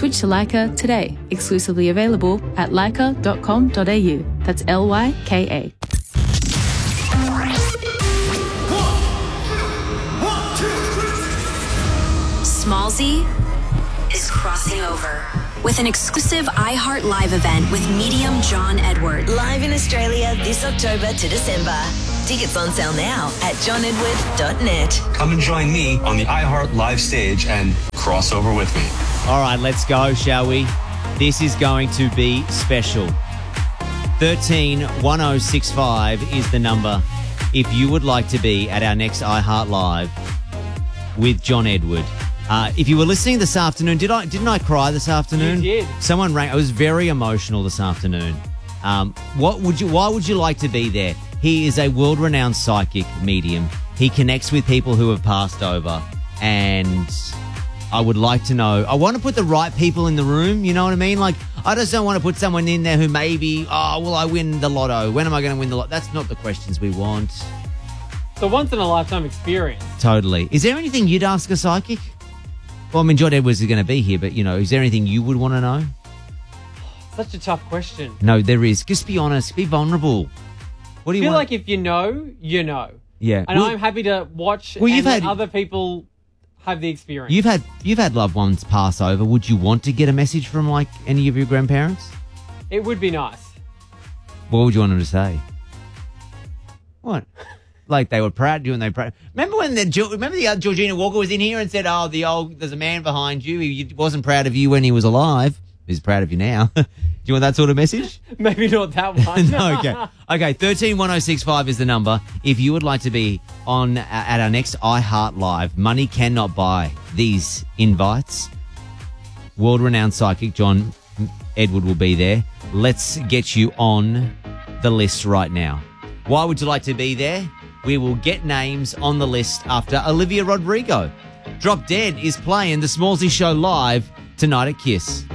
Switch to Leica today. Exclusively available at leica.com.au. That's Lyka. Smallzy is crossing over with an exclusive iHeart Live event with medium John Edward. Live in Australia this October to December. Tickets on sale now at johnedward.net. Come and join me on the iHeart Live stage and cross over with me. All right, let's go, shall we? This is going to be special. 131065 is the number if you would like to be at our next iHeart Live with John Edward. If you were listening this afternoon, didn't I cry this afternoon? You did. Someone rang. I was very emotional this afternoon. Why would you like to be there? He is a world-renowned psychic medium. He connects with people who have passed over, and I would like to know. I want to put the right people in the room. You know what I mean? Like, I just don't want to put someone in there who maybe, will I win the lotto? When am I going to win the lotto? That's not the questions we want. It's a once-in-a-lifetime experience. Totally. Is there anything you'd ask a psychic? Well, I mean, John Edwards is going to be here, but, is there anything you would want to know? Such a tough question. No, there is. Just be honest. Be vulnerable. What do you I feel want? like if you know, you know. Yeah. And I'm happy to watch and let other people have the experience. You've had loved ones pass over. Would you want to get a message from, like, any of your grandparents? It would be nice. What would you want them to say? What? Like they were proud of you and they proud. Remember when Georgina Walker was in here and said, there's a man behind you. He wasn't proud of you when he was alive. He's proud of you now. Do you want that sort of message? Maybe not that one. No, okay. Okay, 131065 is the number. If you would like to be on at our next iHeart Live, money cannot buy these invites. World-renowned psychic John Edward will be there. Let's get you on the list right now. Why would you like to be there? We will get names on the list after Olivia Rodrigo. Drop Dead is playing the Smallzy Show live tonight at KISS.